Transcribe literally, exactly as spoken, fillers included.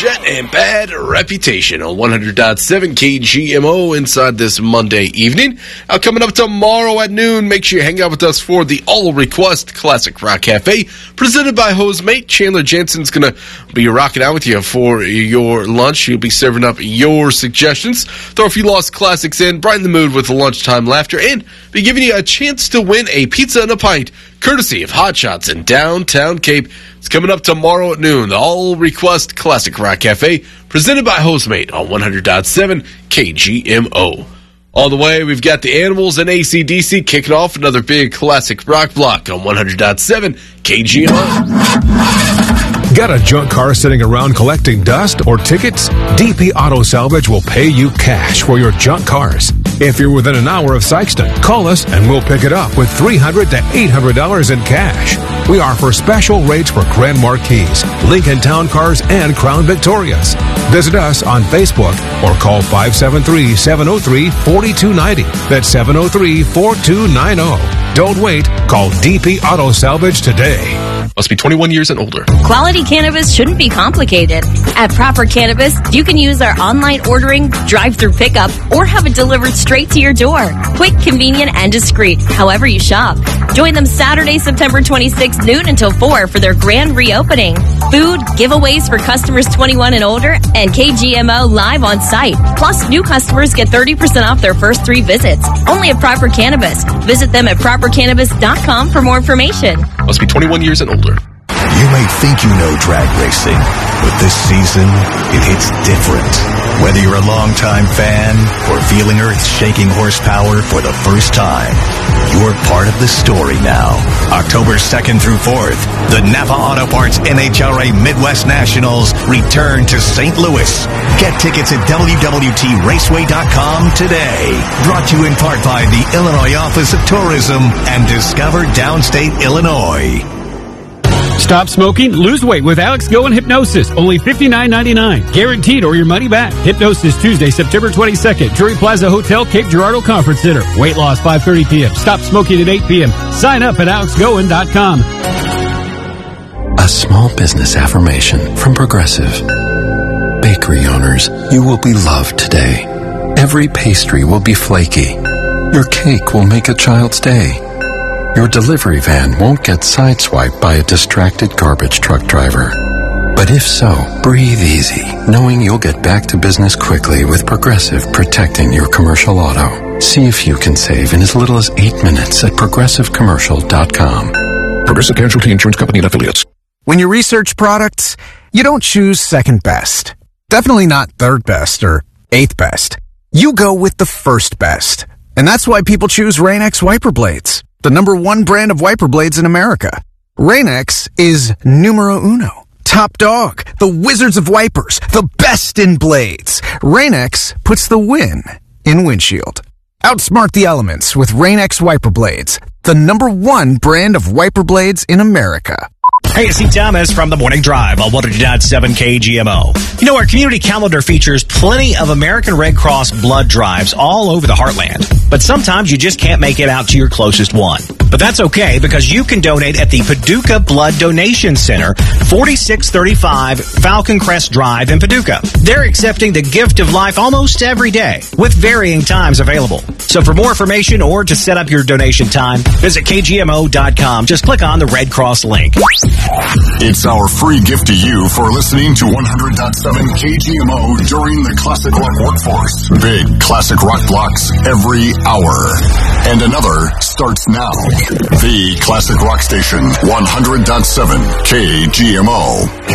Jet and Bad Reputation on one hundred point seven K G M O inside this Monday evening. Now, coming up tomorrow at noon, make sure you hang out with us for the All Request Classic Rock Cafe, presented by Hosemate. Chandler Jansen's going to be rocking out with you for your lunch. He'll be serving up your suggestions, throw a few lost classics in, brighten the mood with the lunchtime laughter, and be giving you a chance to win a pizza and a pint, courtesy of Hot Shots in downtown Cape. It's coming up tomorrow at noon, the All Request Classic Rock Cafe, presented by Hosemate on one hundred point seven K G M O. All the way, we've got the Animals and A C D C kicking off another big classic rock block on one hundred point seven K G M O. Got a junk car sitting around collecting dust or tickets? D P Auto Salvage will pay you cash for your junk cars. If you're within an hour of Sykeston, call us and we'll pick it up with three hundred dollars to eight hundred dollars in cash. We offer special rates for Grand Marquis, Lincoln Town Cars, and Crown Victorias. Visit us on Facebook or call five seven three, seven oh three, four two nine oh. That's seven oh three, four two nine oh. Don't wait. Call D P Auto Salvage today. Must be twenty-one years and older. Quality cannabis shouldn't be complicated. At Proper Cannabis, you can use our online ordering, drive-through pickup, or have it delivered straight to your door. Quick, convenient, and discreet, however you shop. Join them Saturday, September twenty-sixth, noon until four for their grand reopening. Food, giveaways for customers twenty-one and older, and K G M O live on site. Plus, new customers get thirty percent off their first three visits. Only at Proper Cannabis. Visit them at proper cannabis dot com for more information. Must be twenty-one years and older. You may think you know drag racing, but this season, it hits different. Whether you're a longtime fan or feeling earth-shaking horsepower for the first time, you're part of the story now. October second through fourth, the Napa Auto Parts N H R A Midwest Nationals return to Saint Louis. Get tickets at w w t raceway dot com today. Brought to you in part by the Illinois Office of Tourism and Discover Downstate Illinois. Stop smoking, lose weight with Alex Go and Hypnosis. Only fifty-nine ninety-nine. Guaranteed or your money back. Hypnosis Tuesday, September twenty-second. Drury Plaza Hotel, Cape Girardeau Conference Center. Weight loss five thirty p.m. Stop smoking at eight p.m. Sign up at alex goen dot com. A small business affirmation from Progressive. Bakery owners, you will be loved today. Every pastry will be flaky. Your cake will make a child's day. Your delivery van won't get sideswiped by a distracted garbage truck driver. But if so, breathe easy, knowing you'll get back to business quickly with Progressive protecting your commercial auto. See if you can save in as little as eight minutes at progressive commercial dot com. Progressive Casualty Insurance Company and Affiliates. When you research products, you don't choose second best. Definitely not third best or eighth best. You go with the first best. And that's why people choose Rain-X wiper blades, the number one brand of wiper blades in America. Rain-X is numero uno, top dog, the wizards of wipers, the best in blades. Rain-X puts the win in windshield. Outsmart the elements with Rain-X wiper blades, the number one brand of wiper blades in America. Hey, it's Steve Thomas from The Morning Drive on one hundred point seven K G M O. You know, our community calendar features plenty of American Red Cross blood drives all over the heartland. But sometimes you just can't make it out to your closest one. But that's okay, because you can donate at the Paducah Blood Donation Center, forty-six thirty-five Falcon Crest Drive in Paducah. They're accepting the gift of life almost every day, with varying times available. So for more information or to set up your donation time, visit K G M O dot com. Just click on the Red Cross link. It's our free gift to you for listening to one hundred point seven K G M O during the Classic Rock Workforce. Big Classic Rock blocks every hour. And another starts now. The Classic Rock Station, one hundred point seven K G M O.